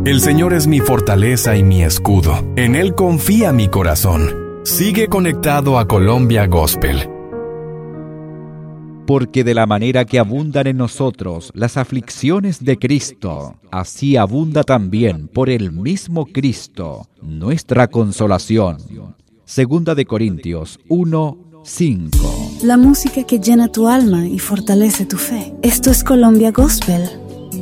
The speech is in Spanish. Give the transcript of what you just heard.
El Señor es mi fortaleza y mi escudo. En Él confía mi corazón. Sigue conectado a Colombia Gospel. Porque de la manera que abundan en nosotros las aflicciones de Cristo, así abunda también por el mismo Cristo nuestra consolación. Segunda de Corintios 1:5. La música que llena tu alma y fortalece tu fe. Esto es Colombia Gospel